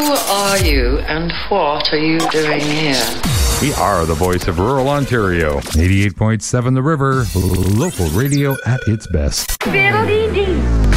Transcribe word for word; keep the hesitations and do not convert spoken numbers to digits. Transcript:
are you and what are you doing here? We are the voice of rural Ontario. eighty-eight point seven The River, local radio at its best. Fiddle-dee-dee.